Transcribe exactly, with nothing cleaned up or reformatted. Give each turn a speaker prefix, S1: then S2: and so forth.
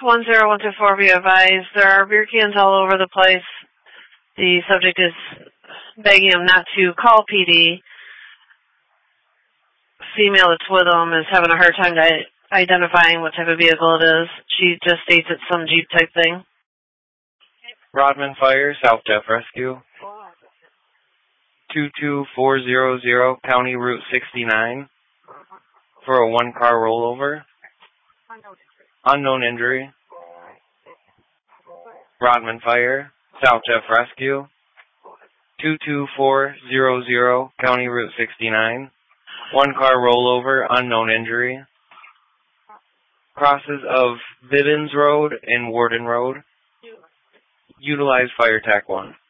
S1: one zero one two four, be advised, there are beer cans all over the place. The subject is begging him not to call P D. Female that's with him is having a hard time identifying what type of vehicle it is. She just states it's some Jeep type thing.
S2: Rodman Fire, South Jeff Rescue. two two four zero zero, County Route sixty-nine. For a one-car rollover. Unknown injury. Rodman Fire, South Jeff Rescue. two two four zero zero, County Route sixty-nine. One-car rollover, unknown injury. Crosses of Bivens Road and Warden Road. Utilize Fire Tac one.